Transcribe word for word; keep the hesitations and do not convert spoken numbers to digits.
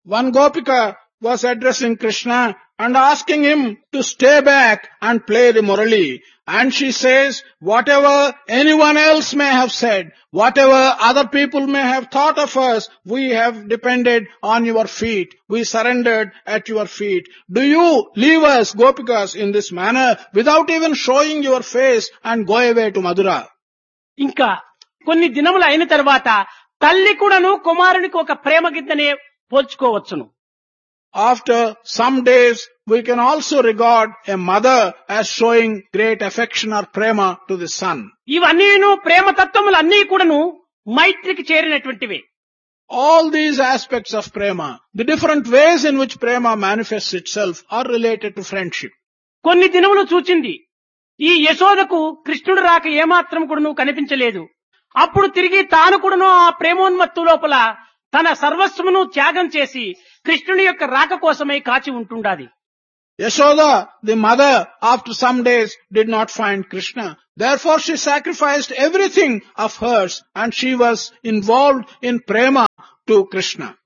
One Gopika was addressing Krishna and asking him to stay back and play the Murali. And she says, whatever anyone else may have said, whatever other people may have thought of us, we have depended on your feet. We surrendered at your feet. Do you leave us, Gopikas, in this manner without even showing your face and go away to Madura? ఇంకా కొన్ని దినములు అయిన తర్వాత తల్లి కూడాను కుమారునికి ఒక ప్రేమ గిద్దనే పోల్చుకోవచ్చును. After some days, we can also regard a mother as showing great affection or prema to the son. ఇవన్నీను ప్రేమ తత్వములు అన్నీ కూడాను మైత్రికి చేరినటువంటివి. All these aspects of prema, the different ways in which prema manifests itself, are related to friendship. కొన్ని దినములు చూచింది ఈ యశోదకు కృష్ణుడు రాక ఏమాత్రం కూడాను కనిపించలేదు. అప్పుడు తిరిగి తాను కూడాను ఆ ప్రేమోన్మత్తు లోపల తన సర్వస్వమును త్యాగం చేసి కృష్ణుని యొక్క రాక కోసమై కాచి ఉంటుండాది. Yashoda, the mother, after some days did not find Krishna. Therefore she sacrificed everything of hers and she was involved in prema to Krishna.